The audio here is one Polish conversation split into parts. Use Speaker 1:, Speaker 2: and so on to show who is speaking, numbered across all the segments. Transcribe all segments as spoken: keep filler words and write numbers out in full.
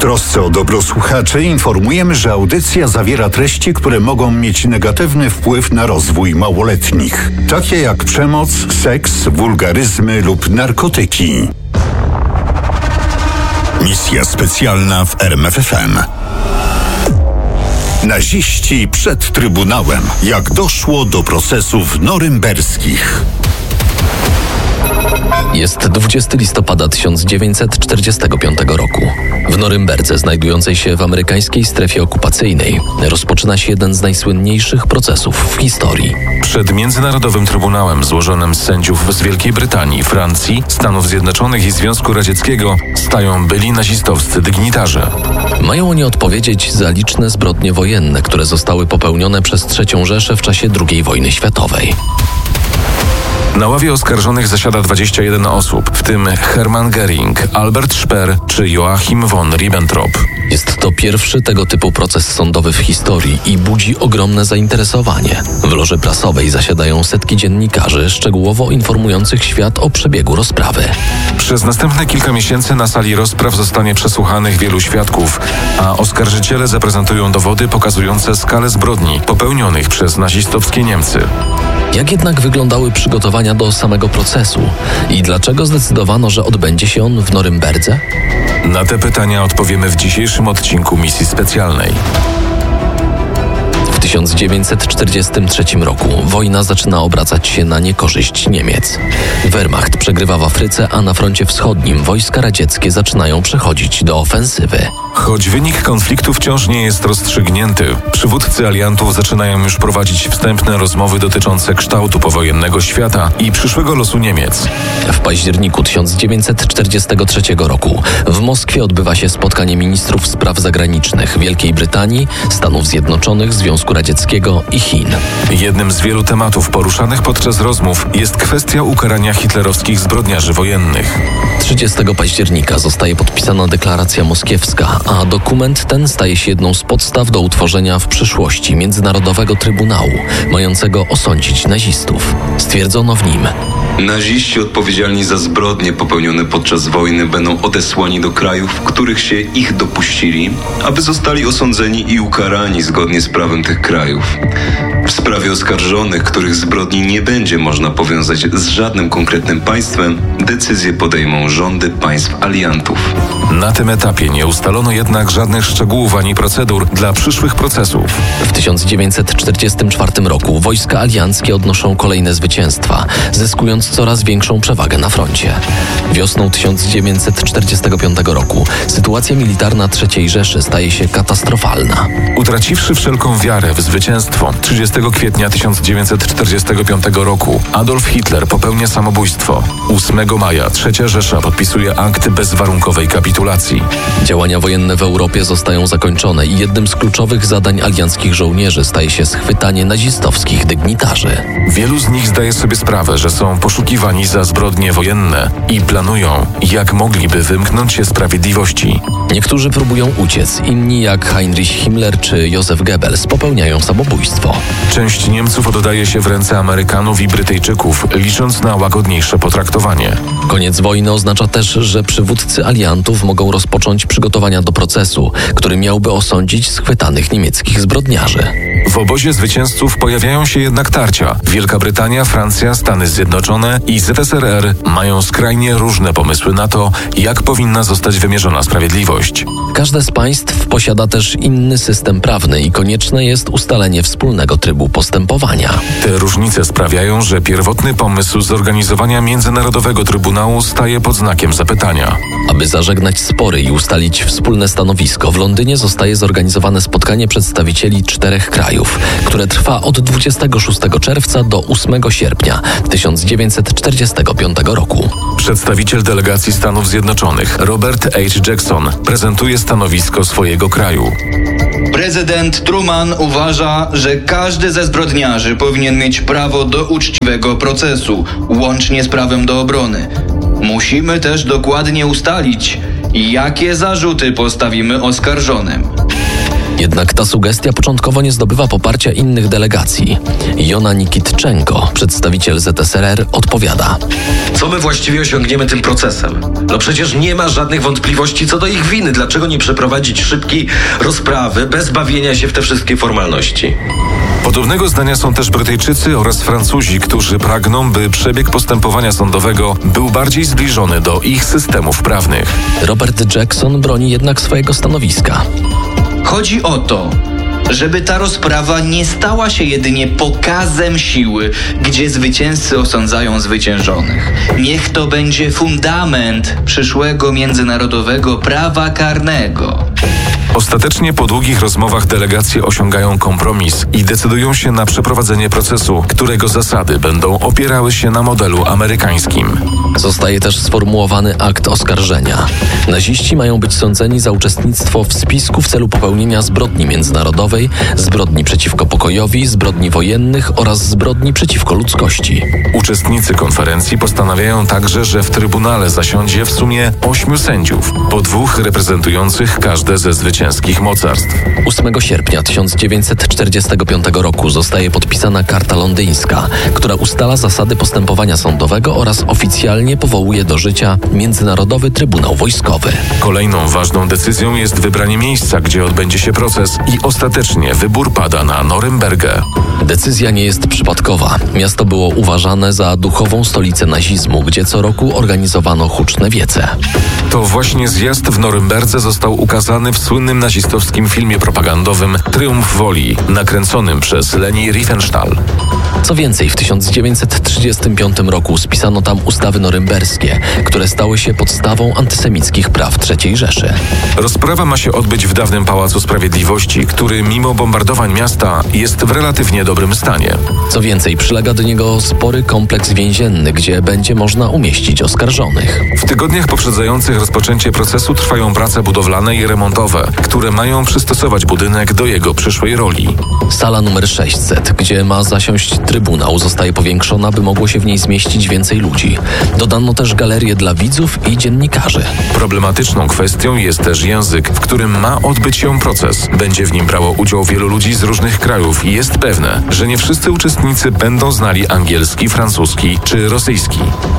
Speaker 1: trosce o dobro słuchaczy informujemy, że audycja zawiera treści, które mogą mieć negatywny wpływ na rozwój małoletnich, takie jak przemoc, seks, wulgaryzmy lub narkotyki. Misja specjalna w R M F F M. Naziści przed Trybunałem. Jak doszło do procesów norymberskich.
Speaker 2: Jest dwudziestego listopada tysiąc dziewięćset czterdziestego piątego roku. W Norymberdze, znajdującej się w amerykańskiej strefie okupacyjnej, rozpoczyna się jeden z najsłynniejszych procesów w historii.
Speaker 3: Przed Międzynarodowym Trybunałem złożonym z sędziów z Wielkiej Brytanii, Francji, Stanów Zjednoczonych i Związku Radzieckiego stają byli nazistowscy dygnitarze.
Speaker 2: Mają oni odpowiedzieć za liczne zbrodnie wojenne, które zostały popełnione przez trzecią Rzeszę w czasie drugiej wojny światowej.
Speaker 3: Na ławie oskarżonych zasiada dwadzieścia jeden osób, w tym Hermann Göring, Albert Speer czy Joachim von Ribbentrop.
Speaker 2: Jest to pierwszy tego typu proces sądowy w historii i budzi ogromne zainteresowanie. W loży prasowej zasiadają setki dziennikarzy, szczegółowo informujących świat o przebiegu rozprawy.
Speaker 3: Przez następne kilka miesięcy na sali rozpraw zostanie przesłuchanych wielu świadków, a oskarżyciele zaprezentują dowody pokazujące skalę zbrodni popełnionych przez nazistowskie Niemcy.
Speaker 2: Jak jednak wyglądały przygotowania do samego procesu i dlaczego zdecydowano, że odbędzie się on w Norymberdze?
Speaker 3: Na te pytania odpowiemy w dzisiejszym odcinku misji specjalnej.
Speaker 2: W tysiąc dziewięćset czterdziestym trzecim roku wojna zaczyna obracać się na niekorzyść Niemiec. Wehrmacht przegrywa w Afryce, a na froncie wschodnim wojska radzieckie zaczynają przechodzić do ofensywy.
Speaker 3: Choć wynik konfliktu wciąż nie jest rozstrzygnięty, przywódcy aliantów zaczynają już prowadzić wstępne rozmowy dotyczące kształtu powojennego świata i przyszłego losu Niemiec.
Speaker 2: W październiku tysiąc dziewięćset czterdziestego trzeciego roku w Moskwie odbywa się spotkanie ministrów spraw zagranicznych Wielkiej Brytanii, Stanów Zjednoczonych, Związku Radzieckiego i Chin.
Speaker 3: Jednym z wielu tematów poruszanych podczas rozmów jest kwestia ukarania hitlerowskich zbrodniarzy wojennych.
Speaker 2: trzydziestego października zostaje podpisana deklaracja moskiewska, a dokument ten staje się jedną z podstaw do utworzenia w przyszłości Międzynarodowego Trybunału, mającego osądzić nazistów. Stwierdzono w nim:
Speaker 4: naziści odpowiedzialni za zbrodnie popełnione podczas wojny będą odesłani do krajów, w których się ich dopuścili, aby zostali osądzeni i ukarani zgodnie z prawem tych krajów. W sprawie oskarżonych, których zbrodni nie będzie można powiązać z żadnym konkretnym państwem, decyzje podejmą rządy państw aliantów.
Speaker 3: Na tym etapie nie ustalono jednak żadnych szczegółów ani procedur dla przyszłych procesów.
Speaker 2: W tysiąc dziewięćset czterdziestym czwartym roku wojska alianckie odnoszą kolejne zwycięstwa, zyskując coraz większą przewagę na froncie. Wiosną tysiąc dziewięćset czterdziestego piątego roku sytuacja militarna trzeciej Rzeszy staje się katastrofalna.
Speaker 3: Utraciwszy wszelką wiarę w zwycięstwo, trzydziestego kwietnia tysiąc dziewięćset czterdziestego piątego roku Adolf Hitler popełnia samobójstwo. ósmego maja trzecia Rzesza podpisuje akt bezwarunkowej kapitulacji.
Speaker 2: Działania wojenne w Europie zostają zakończone i jednym z kluczowych zadań alianckich żołnierzy staje się schwytanie nazistowskich dygnitarzy.
Speaker 3: Wielu z nich zdaje sobie sprawę, że są poszukiwani za zbrodnie wojenne i planują, jak mogliby wymknąć się sprawiedliwości.
Speaker 2: Niektórzy próbują uciec, inni jak Heinrich Himmler czy Józef Goebbels popełniają samobójstwo.
Speaker 3: Część Niemców oddaje się w ręce Amerykanów i Brytyjczyków, licząc na łagodniejsze potraktowanie.
Speaker 2: Koniec wojny oznacza też, że przywódcy aliantów mogą rozpocząć przygotowania do procesu, który miałby osądzić schwytanych niemieckich zbrodniarzy.
Speaker 3: W obozie zwycięzców pojawiają się jednak tarcia. Wielka Brytania, Francja, Stany Zjednoczone i Z S R R mają skrajnie różne pomysły na to, jak powinna zostać wymierzona sprawiedliwość.
Speaker 2: Każde z państw posiada też inny system prawny i konieczne jest ustalenie wspólnego trybu postępowania.
Speaker 3: Te różnice sprawiają, że pierwotny pomysł zorganizowania Międzynarodowego Trybunału staje pod znakiem zapytania.
Speaker 2: Aby zażegnać spory i ustalić wspólne stanowisko, w Londynie zostaje zorganizowane spotkanie przedstawicieli czterech krajów, które trwa od dwudziestego szóstego czerwca do ósmego sierpnia tysiąc dziewięćset czterdziestego piątego roku.
Speaker 3: Przedstawiciel delegacji Stanów Zjednoczonych Robert H. Jackson prezentuje stanowisko swojego kraju.
Speaker 5: Prezydent Truman uważa, że każdy ze zbrodniarzy powinien mieć prawo do uczciwego procesu, łącznie z prawem do obrony. Musimy też dokładnie ustalić, jakie zarzuty postawimy oskarżonym.
Speaker 2: Jednak ta sugestia początkowo nie zdobywa poparcia innych delegacji. Jona Nikitczenko, przedstawiciel Z S R R, odpowiada.
Speaker 6: Co my właściwie osiągniemy tym procesem? No przecież nie ma żadnych wątpliwości co do ich winy. Dlaczego nie przeprowadzić szybkiej rozprawy bez bawienia się w te wszystkie formalności?
Speaker 3: Podobnego zdania są też Brytyjczycy oraz Francuzi, którzy pragną, by przebieg postępowania sądowego był bardziej zbliżony do ich systemów prawnych.
Speaker 2: Robert Jackson broni jednak swojego stanowiska.
Speaker 5: Chodzi o to, żeby ta rozprawa nie stała się jedynie pokazem siły, gdzie zwycięzcy osądzają zwyciężonych. Niech to będzie fundament przyszłego międzynarodowego prawa karnego.
Speaker 3: Ostatecznie po długich rozmowach delegacje osiągają kompromis i decydują się na przeprowadzenie procesu, którego zasady będą opierały się na modelu amerykańskim.
Speaker 2: Zostaje też sformułowany akt oskarżenia. Naziści mają być sądzeni za uczestnictwo w spisku w celu popełnienia zbrodni międzynarodowej, zbrodni przeciwko pokojowi, zbrodni wojennych oraz zbrodni przeciwko ludzkości.
Speaker 3: Uczestnicy konferencji postanawiają także, że w Trybunale zasiądzie w sumie ośmiu sędziów, po dwóch reprezentujących każde ze zwycięskich mocarstw.
Speaker 2: ósmego sierpnia tysiąc dziewięćset czterdziestego piątego roku zostaje podpisana Karta Londyńska, która ustala zasady postępowania sądowego oraz oficjalnie powołuje do życia Międzynarodowy Trybunał Wojskowy.
Speaker 3: Kolejną ważną decyzją jest wybranie miejsca, gdzie odbędzie się proces i ostatecznie wybór pada na Norymbergę.
Speaker 2: Decyzja nie jest przypadkowa. Miasto było uważane za duchową stolicę nazizmu, gdzie co roku organizowano huczne wiece.
Speaker 3: To właśnie zjazd w Norymberdze został ukazany w słynnym nazistowskim filmie propagandowym Triumf Woli, nakręconym przez Leni Riefenstahl.
Speaker 2: Co więcej, w tysiąc dziewięćset trzydziestym piątym roku spisano tam ustawy norymberskie, które stały się podstawą antysemickich praw trzeciej Rzeszy.
Speaker 3: Rozprawa ma się odbyć w dawnym Pałacu Sprawiedliwości, który mimo bombardowań miasta jest w relatywnie dobrym stanie.
Speaker 2: Co więcej, przylega do niego spory kompleks więzienny, gdzie będzie można umieścić oskarżonych.
Speaker 3: W tygodniach poprzedzających rozpoczęcie procesu trwają prace budowlane i remontowe, które mają przystosować budynek do jego przyszłej roli.
Speaker 2: Sala numer sześćset, gdzie ma zasiąść Trybunał, zostaje powiększona, by mogło się w niej zmieścić więcej ludzi. Dodano też galerię dla widzów i dziennikarzy.
Speaker 3: Problematyczną kwestią jest też język, w którym ma odbyć się proces. Będzie w nim brało udział wielu ludzi z różnych krajów i jest pewne, że nie wszyscy uczestnicy będą znali angielski, francuski czy rosyjski.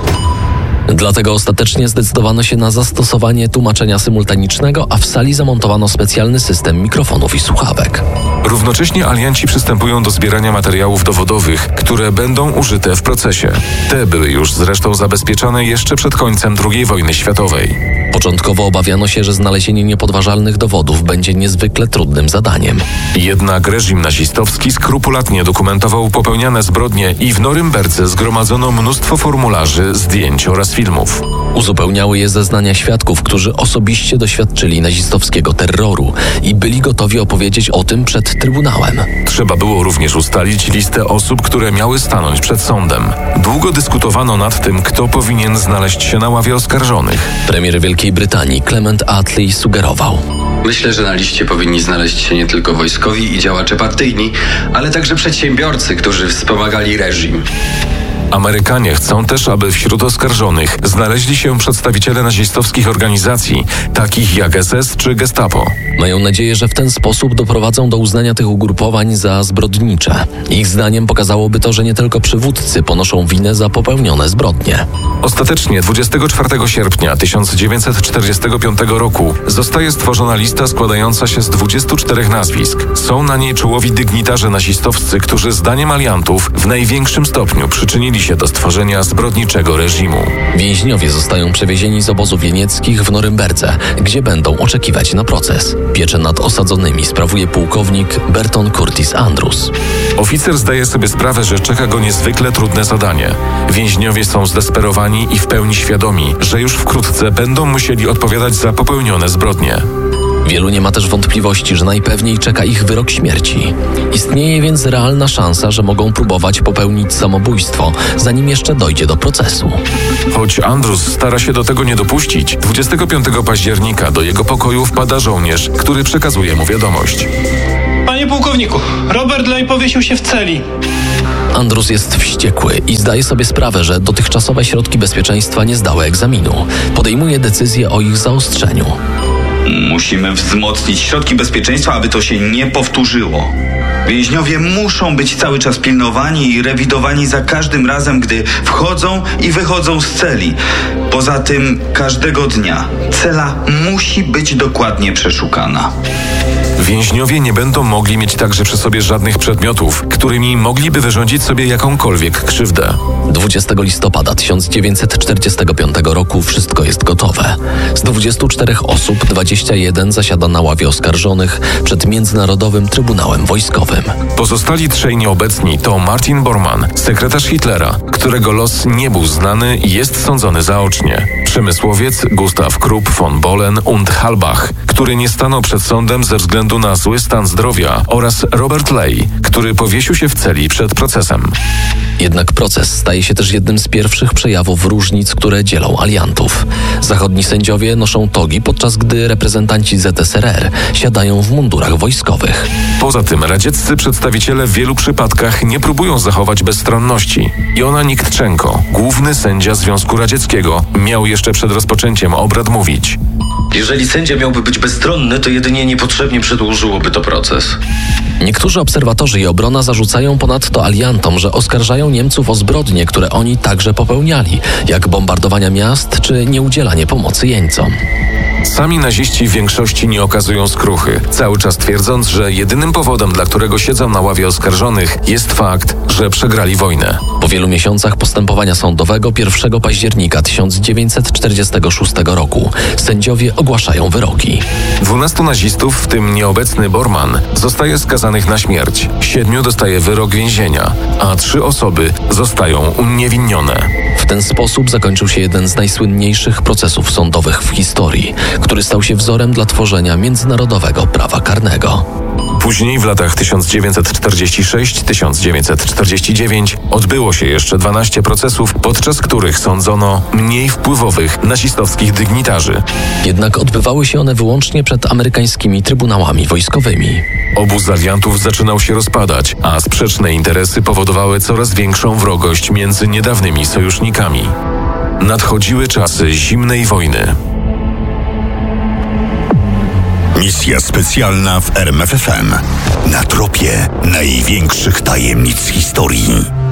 Speaker 2: Dlatego ostatecznie zdecydowano się na zastosowanie tłumaczenia symultanicznego, a w sali zamontowano specjalny system mikrofonów i słuchawek.
Speaker 3: Równocześnie alianci przystępują do zbierania materiałów dowodowych, które będą użyte w procesie. Te były już zresztą zabezpieczone jeszcze przed końcem drugiej wojny światowej.
Speaker 2: Początkowo obawiano się, że znalezienie niepodważalnych dowodów będzie niezwykle trudnym zadaniem.
Speaker 3: Jednak reżim nazistowski skrupulatnie dokumentował popełniane zbrodnie i w Norymberdze zgromadzono mnóstwo formularzy, zdjęć oraz filmów.
Speaker 2: Uzupełniały je zeznania świadków, którzy osobiście doświadczyli nazistowskiego terroru i byli gotowi opowiedzieć o tym przed Trybunałem.
Speaker 3: Trzeba było również ustalić listę osób, które miały stanąć przed sądem. Długo dyskutowano nad tym, kto powinien znaleźć się na ławie oskarżonych.
Speaker 2: Premier Wielkiej Brytanii Clement Attlee sugerował:
Speaker 7: Myślę, że na liście powinni znaleźć się nie tylko wojskowi i działacze partyjni, ale także przedsiębiorcy, którzy wspomagali reżim.
Speaker 3: Amerykanie chcą też, aby wśród oskarżonych znaleźli się przedstawiciele nazistowskich organizacji, takich jak S S czy Gestapo.
Speaker 2: Mają nadzieję, że w ten sposób doprowadzą do uznania tych ugrupowań za zbrodnicze. Ich zdaniem pokazałoby to, że nie tylko przywódcy ponoszą winę za popełnione zbrodnie.
Speaker 3: Ostatecznie dwudziestego czwartego sierpnia tysiąc dziewięćset czterdziestego piątego roku zostaje stworzona lista składająca się z dwudziestu czterech nazwisk. Są na niej czołowi dygnitarze nazistowscy, którzy zdaniem aliantów w największym stopniu przyczynili się do stworzenia zbrodniczego reżimu.
Speaker 2: Więźniowie zostają przewiezieni z obozów jenieckich w Norymberdze, gdzie będą oczekiwać na proces. Pieczę nad osadzonymi sprawuje pułkownik Berton Curtis Andrews.
Speaker 3: Oficer zdaje sobie sprawę, że czeka go niezwykle trudne zadanie. Więźniowie są zdesperowani i w pełni świadomi, że już wkrótce będą musieli odpowiadać za popełnione zbrodnie.
Speaker 2: Wielu nie ma też wątpliwości, że najpewniej czeka ich wyrok śmierci. Istnieje więc realna szansa, że mogą próbować popełnić samobójstwo, zanim jeszcze dojdzie do procesu.
Speaker 3: Choć Andrews stara się do tego nie dopuścić, dwudziestego piątego października do jego pokoju wpada żołnierz, który przekazuje mu wiadomość.
Speaker 8: Panie pułkowniku, Robert Ley powiesił się w celi.
Speaker 2: Andrews jest wściekły i zdaje sobie sprawę, że dotychczasowe środki bezpieczeństwa nie zdały egzaminu. Podejmuje decyzję o ich zaostrzeniu.
Speaker 9: Musimy wzmocnić środki bezpieczeństwa, aby to się nie powtórzyło. Więźniowie muszą być cały czas pilnowani i rewidowani za każdym razem, gdy wchodzą i wychodzą z celi. Poza tym każdego dnia cela musi być dokładnie przeszukana.
Speaker 3: Więźniowie nie będą mogli mieć także przy sobie żadnych przedmiotów, którymi mogliby wyrządzić sobie jakąkolwiek krzywdę.
Speaker 2: dwudziestego listopada tysiąc dziewięćset czterdziestego piątego roku wszystko jest gotowe. Z dwudziestu czterech osób dwadzieścia jeden zasiada na ławie oskarżonych przed Międzynarodowym Trybunałem Wojskowym.
Speaker 3: Pozostali trzej nieobecni to Martin Bormann, sekretarz Hitlera, którego los nie był znany i jest sądzony zaocznie. Przemysłowiec Gustav Krupp von Bohlen und Halbach, który nie stanął przed sądem ze względu na zły stan zdrowia, oraz Robert Ley, który powiesił się w celi przed procesem.
Speaker 2: Jednak proces staje się też jednym z pierwszych przejawów różnic, które dzielą aliantów. Zachodni sędziowie noszą togi, podczas gdy reprezentanci Z S R R siadają w mundurach wojskowych.
Speaker 3: Poza tym radzieccy przedstawiciele w wielu przypadkach nie próbują zachować bezstronności. Jona Niktczenko, główny sędzia Związku Radzieckiego, miał jeszcze przed rozpoczęciem obrad mówić:
Speaker 6: Jeżeli sędzia miałby być bezstronny, to jedynie niepotrzebnie przedłużyłoby to proces.
Speaker 2: Niektórzy obserwatorzy i obrona zarzucają ponadto aliantom, że oskarżają Niemców o zbrodnie, które oni także popełniali, jak bombardowania miast czy nieudzielanie pomocy jeńcom.
Speaker 3: Sami naziści w większości nie okazują skruchy, cały czas twierdząc, że jedynym powodem, dla którego siedzą na ławie oskarżonych, jest fakt, że przegrali wojnę.
Speaker 2: Po wielu miesiącach postępowania sądowego pierwszego października tysiąc dziewięćset czterdziestego szóstego roku sędziowie ogłaszają wyroki.
Speaker 3: Dwunastu nazistów, w tym nieobecny Bormann, zostaje skazanych na śmierć. Siedmiu dostaje wyrok więzienia, a trzy osoby zostają uniewinnione.
Speaker 2: W ten sposób zakończył się jeden z najsłynniejszych procesów sądowych w historii, który stał się wzorem dla tworzenia międzynarodowego prawa karnego.
Speaker 3: Później w latach tysiąc dziewięćset czterdziesty szósty do tysiąc dziewięćset czterdziestego dziewiątego odbyło się jeszcze dwanaście procesów, podczas których sądzono mniej wpływowych nazistowskich dygnitarzy.
Speaker 2: Jednak odbywały się one wyłącznie przed amerykańskimi trybunałami wojskowymi.
Speaker 3: Obóz aliantów zaczynał się rozpadać, a sprzeczne interesy powodowały coraz większą wrogość między niedawnymi sojusznikami. Nadchodziły czasy zimnej wojny.
Speaker 1: Misja specjalna w R M F F M. Na tropie największych tajemnic historii.